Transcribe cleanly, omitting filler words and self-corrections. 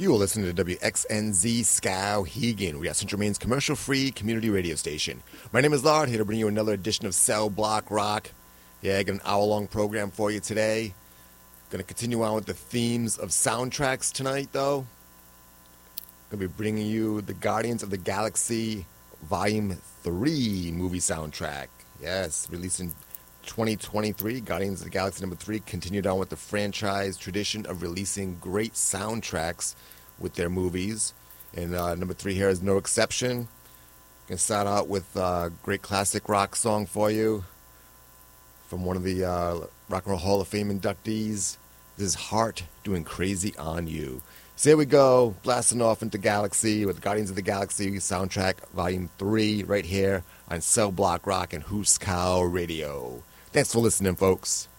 You are listening to WXNZ Skowhegan. We are Central Maine's commercial-free community radio station. My name is Lard, here to bring you another edition of Cell Block Rock. Yeah, I got an hour-long program for you today. Going to continue on with the themes of soundtracks tonight, though. Going to be bringing you the Guardians of the Galaxy Volume 3 movie soundtrack. Yes, released in 2023, Guardians of the Galaxy number 3 continued on with the franchise tradition of releasing great soundtracks with their movies. And number 3 here is no exception. Going to start out with a great classic rock song for you from one of the Rock and Roll Hall of Fame inductees. This is Heart doing Crazy on You. So here we go, blasting off into Galaxy with Guardians of the Galaxy soundtrack Volume 3 right here on Cell Block Rock and Hooskow Radio. Thanks for listening, folks.